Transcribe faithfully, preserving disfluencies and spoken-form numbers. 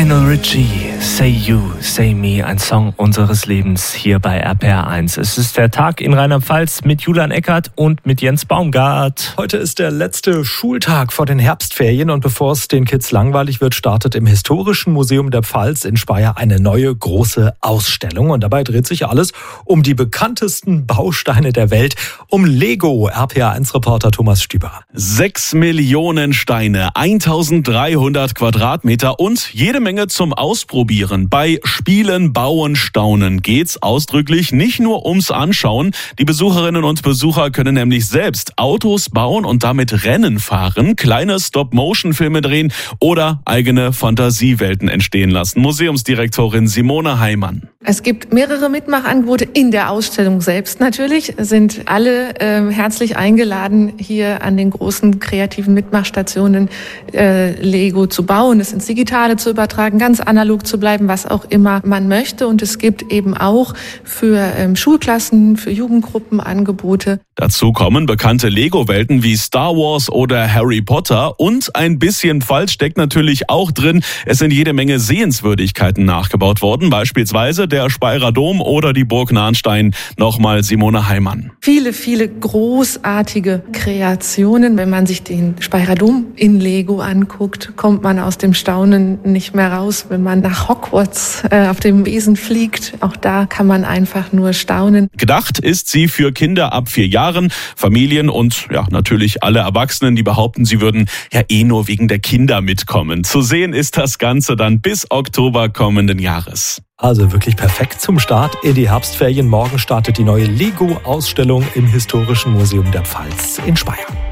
Lionel Richie, Say You, Say Me, ein Song unseres Lebens hier bei R P R eins. Es ist der Tag in Rheinland-Pfalz mit Julian Eckert und mit Jens Baumgart. Heute ist der letzte Schultag vor den Herbstferien und bevor es den Kids langweilig wird, startet im Historischen Museum der Pfalz in Speyer eine neue große Ausstellung. Und dabei dreht sich alles um die bekanntesten Bausteine der Welt, um Lego. R P R eins-Reporter Thomas Stüber. Sechs Millionen Steine, eintausenddreihundert Quadratmeter und jede Menge zum Ausprobieren. Bei Spielen, Bauen, Staunen geht's ausdrücklich nicht nur ums Anschauen. Die Besucherinnen und Besucher können nämlich selbst Autos bauen und damit Rennen fahren, kleine Stop-Motion-Filme drehen oder eigene Fantasiewelten entstehen lassen. Museumsdirektorin Simone Heimann. Es gibt mehrere Mitmachangebote in der Ausstellung selbst natürlich. Sind alle äh, herzlich eingeladen, hier an den großen kreativen Mitmachstationen äh, Lego zu bauen, es ins Digitale zu übertragen, ganz analog zu bleiben, was auch immer man möchte. Und es gibt eben auch für ähm, Schulklassen, für Jugendgruppen Angebote. Dazu kommen bekannte Lego-Welten wie Star Wars oder Harry Potter. Und ein bisschen Pfalz steckt natürlich auch drin. Es sind jede Menge Sehenswürdigkeiten nachgebaut worden, beispielsweise der Speyerer Dom oder die Burg Nahnstein. Nochmal Simone Heimann. Viele, viele großartige Kreationen. Wenn man sich den Speyerer Dom in Lego anguckt, kommt man aus dem Staunen nicht mehr raus. Wenn man nach Hogwarts äh, auf dem Besen fliegt, auch da kann man einfach nur staunen. Gedacht ist sie für Kinder ab vier Jahren, Familien und ja natürlich alle Erwachsenen, die behaupten, sie würden ja eh nur wegen der Kinder mitkommen. Zu sehen ist das Ganze dann bis Oktober kommenden Jahres. Also wirklich perfekt zum Start in die Herbstferien. Morgen startet die neue Lego-Ausstellung im Historischen Museum der Pfalz in Speyer.